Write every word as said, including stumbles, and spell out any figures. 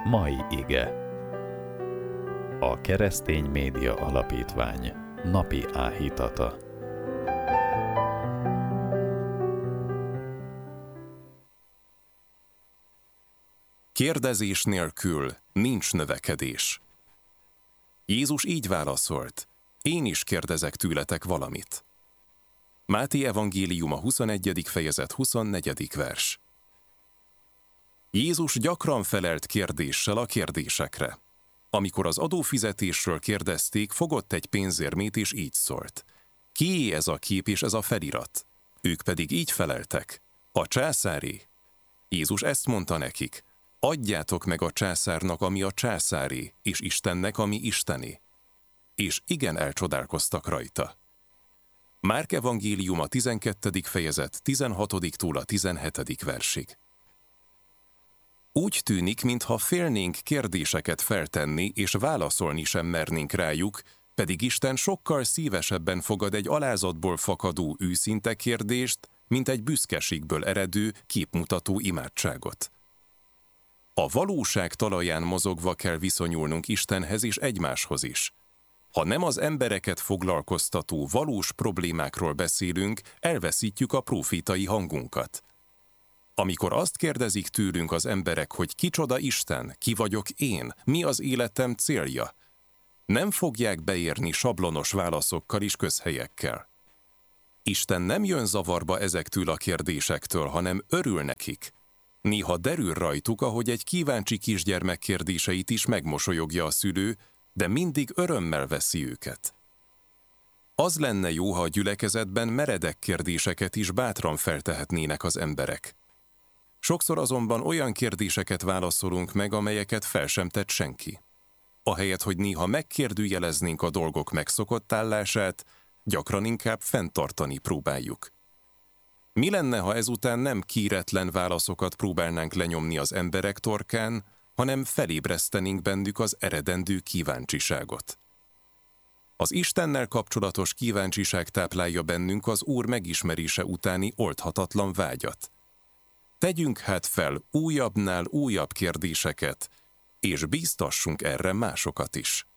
Mai ige. A Keresztény Média Alapítvány napi áhítata. Kérdezés nélkül nincs növekedés. Jézus így válaszolt: én is kérdezek tőletek valamit. Máté evangéliuma huszonegyedik fejezet huszonnegyedik vers. Jézus gyakran felelt kérdéssel a kérdésekre. Amikor az adófizetésről kérdezték, fogott egy pénzérmét és így szólt: kié ez a kép és ez a felirat? Ők pedig így feleltek: a császáré. Jézus ezt mondta nekik: adjátok meg a császárnak, ami a császáré, és Istennek, ami Istené. És igen elcsodálkoztak rajta. Márk evangéliuma tizenkettedik fejezet tizenhatodiktól a tizenhetedik versig. Úgy tűnik, mintha félnénk kérdéseket feltenni, és válaszolni sem mernénk rájuk, pedig Isten sokkal szívesebben fogad egy alázatból fakadó őszinte kérdést, mint egy büszkeségből eredő, képmutató imádságot. A valóság talaján mozogva kell viszonyulnunk Istenhez és egymáshoz is. Ha nem az embereket foglalkoztató valós problémákról beszélünk, elveszítjük a prófétai hangunkat. Amikor azt kérdezik tőlünk az emberek, hogy kicsoda Isten, ki vagyok én, mi az életem célja, nem fogják beérni sablonos válaszokkal és közhelyekkel. Isten nem jön zavarba ezektől a kérdésektől, hanem örül nekik. Néha derül rajtuk, ahogy egy kíváncsi kisgyermek kérdéseit is megmosolyogja a szülő, de mindig örömmel veszi őket. Az lenne jó, ha a gyülekezetben meredek kérdéseket is bátran feltehetnének az emberek. Sokszor azonban olyan kérdéseket válaszolunk meg, amelyeket fel sem tett senki. Ahelyett, hogy néha megkérdőjeleznénk a dolgok megszokott állását, gyakran inkább fenntartani próbáljuk. Mi lenne, ha ezután nem kíretlen válaszokat próbálnánk lenyomni az emberek torkán, hanem felébresztenénk bennük az eredendő kíváncsiságot? Az Istennel kapcsolatos kíváncsiság táplálja bennünk az Úr megismerése utáni oldhatatlan vágyat. Tegyünk hát fel újabbnál újabb kérdéseket, és bíztassunk erre másokat is.